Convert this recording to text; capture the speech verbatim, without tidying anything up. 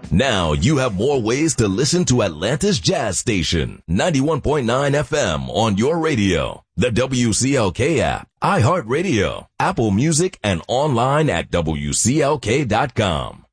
Now you have more ways to listen to Atlanta's Jazz Station, ninety-one point nine F M on your radio, the W C L K app, iHeartRadio, Apple Music, and online at W C L K dot com.